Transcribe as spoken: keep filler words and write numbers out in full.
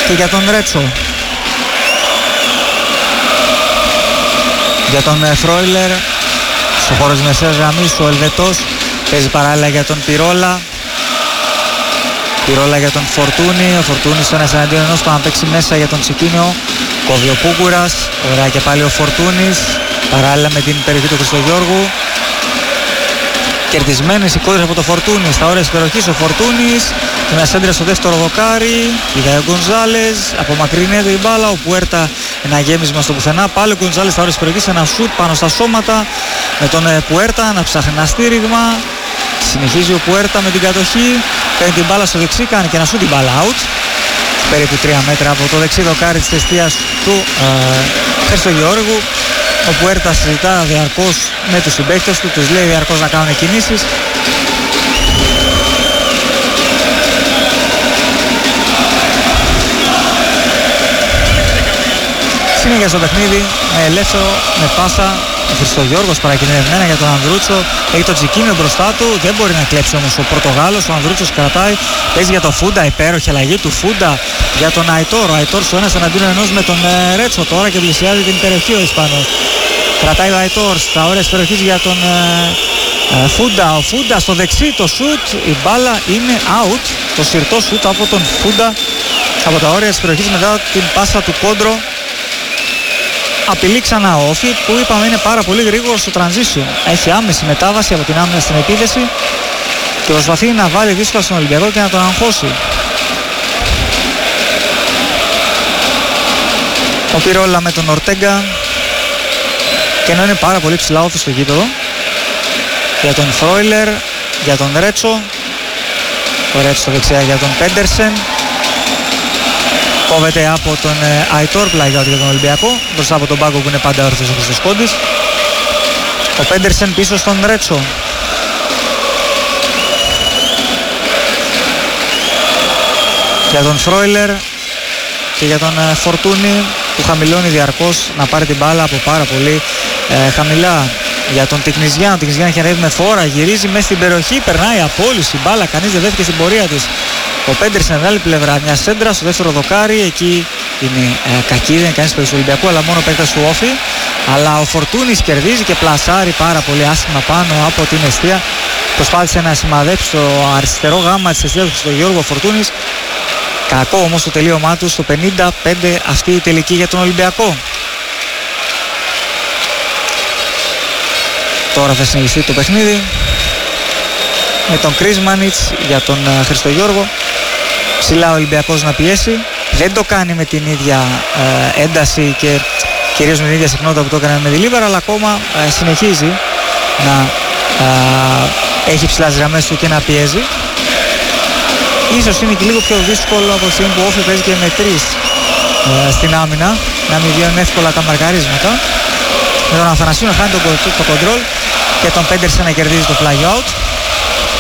και για τον Ρέτσο. Για τον Φρόιλερ στο χώρο της μεσαίας γραμμής ο Ελβετός παίζει παράλληλα για τον Πυρόλα. Πυρόλα για τον Φορτούνη. Ο Φορτούνης ένας εναντίον ενός που να παίξει μέσα για τον Τσικίνιο. Κόβει ο Πούκουρας. Ωραία και πάλι ο Φορτούνης παράλληλα με την περιοχή του Χριστογιώργου. Κερδισμένες οι κόντρες από το Φορτούνη στα όρια της περιοχής. Ο Φορτούνης και μια σέντρα στο δεύτερο δοκάρι. Είδα ο Γκονζάλες, απομακρύνεται η μπάλα. Ο Πουέρτα ένα γέμισμα στο πουθενά. Πάλι ο Γκονζάλες στα όρια της περιοχής. Ένα σουτ πάνω στα σώματα με τον Πουέρτα να ψάχνει ένα στήριγμα. Συνεχίζει ο Πουέρτα με την κατοχή. Παίρνει την μπάλα στο δεξί, κάνει και ένα σουτ, την μπάλα out. Περίπου τρία μέτρα από το δεξί δοκάρι της εστίας του ε, Χριστογιώργου. Ο Πουέρτα συζητά διαρκώς με τους συμπαίκτες του, τους λέει διαρκώς να κάνουν κινήσεις. Συνέχεια στο παιχνίδι με ελεύθερο, με πάσα. Ο Χριστογιώργος παρακινδυνευμένα για τον Ανδρούτσο. Έχει το Τσικίνιο μπροστά του. Δεν μπορεί να κλέψει όμως ο Πορτογάλος. Ο Ανδρούτσος κρατάει. Παίζει για τον Φούντα. Υπέροχη αλλαγή του Φούντα για τον Αϊτόρ. Ο Αϊτόρ στο ένας εναντίον ενός με τον ε, Ρέτσο τώρα και πλησιάζει την περιοχή ο Ισπανός. Κρατάει ο Αϊτόρ στα όρια της περιοχής για τον ε, ε, Φούντα. Ο Φούντα στο δεξί το σουτ. Η μπάλα είναι out. Το συρτό σουτ από τον Φούντα από τα όρια της περιοχής μετά την πάσα του Κόντρο. Απειλεί ξανά ο Όφι που είπαμε είναι πάρα πολύ γρήγορο στο transition. Έχει άμεση μετάβαση από την άμυνα στην επίθεση και προσπαθεί να βάλει δύσκολα στον Ολυμπιακό και να τον αγχώσει. Ο Πυρόλα με τον Ορτέγκα και ενώ είναι πάρα πολύ ψηλά όφι στο γήπεδο. Για τον Φρόιλερ, για τον Ρέτσο. Ο Ρέτσο στο δεξιά για τον Πέντερσεν. Κόβεται από τον ε, Αϊτόρ πλάγια για τον Ολυμπιακό μπροστά από τον πάγκο που είναι πάντα όρθιος ο Χριστοσκόντης. Ο Πέντερσεν πίσω στον Ρέτσο. Για τον Φρόιλερ και για τον ε, Φορτούνη που χαμηλώνει διαρκώς να πάρει την μπάλα από πάρα πολύ ε, χαμηλά. Για τον Τικνιζιάν, ο Τικνιζιάν έχει ανέβει με φόρα, γυρίζει μέσα στην περιοχή, περνάει απόλυση μπάλα, κανείς δεν δέθηκε στην πορεία της. Ο Πέντερσεν από την άλλη πλευρά, μια σέντρα στο δεύτερο δοκάρι, εκεί είναι ε, κακή, δεν είναι κανείς παίκτης του Ολυμπιακού, αλλά μόνο παίκτης του Όφι. Αλλά ο Φορτούνης κερδίζει και πλασάρει πάρα πολύ άσχημα πάνω από την εστία. Προσπάθησε να σημαδέψει το αριστερό γάμμα της εστίας του Γιώργο Φορτούνης. Κακό όμως το τελείωμά του στο πενήντα πέντε αυτή η τελική για τον Ολυμπιακό. Τώρα θα συνεχιστεί το παιχνίδι με τον Κρίσμανιτς για τον uh, Χριστογιώργο. Ψηλά ο Ολυμπιακός να πιέσει. Δεν το κάνει με την ίδια uh, ένταση και κυρίως με την ίδια συχνότητα που το έκανε με τη Λίβερα, αλλά ακόμα uh, συνεχίζει να uh, έχει ψηλά τις γραμμές του και να πιέζει. Ίσως είναι και λίγο πιο δύσκολο από τη στιγμή που ο Όφι παίζει και με τρεις uh, στην άμυνα, να μην βγαίνουν εύκολα τα μαρκαρίσματα. Με τον Αθανασίου να χάνει το, το, το control και τον Πέντερσεν να κερδίζει το flag out.